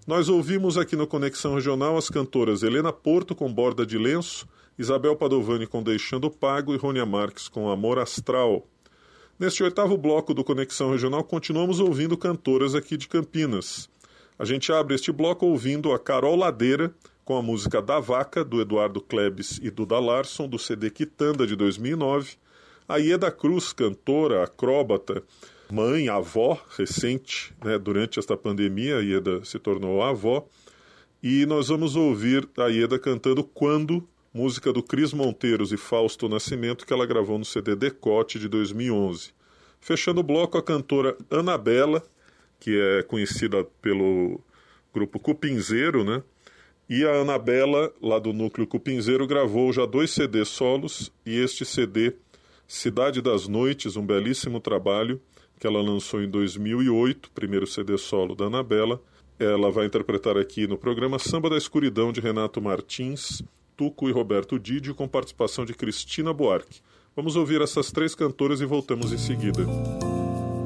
Nós ouvimos aqui no Conexão Regional as cantoras Helena Porto com Borda de Lenço, Isabel Padovani com Deixando Pago e Rônia Marques com Amor Astral. Neste 8º bloco do Conexão Regional, continuamos ouvindo cantoras aqui de Campinas. A gente abre este bloco ouvindo a Carol Ladeira com a música Da Vaca, do Eduardo Klebs e Duda Larson, do CD Quitanda de 2009. A Ieda Cruz, cantora, acróbata, mãe, avó, recente, né, durante esta pandemia, a Ieda se tornou avó. E nós vamos ouvir a Ieda cantando Quando, música do Cris Monteiros e Fausto Nascimento, que ela gravou no CD Decote de 2011. Fechando o bloco, a cantora Anabela, que é conhecida pelo grupo Cupinzeiro, né? E a Anabela, lá do Núcleo Cupinzeiro, gravou já 2 CDs solos, e este CD, Cidade das Noites, um belíssimo trabalho, que ela lançou em 2008, primeiro CD solo da Anabela. Ela vai interpretar aqui no programa Samba da Escuridão, de Renato Martins, Tuco e Roberto Didio, com participação de Cristina Buarque. Vamos ouvir essas 3 cantoras e voltamos em seguida.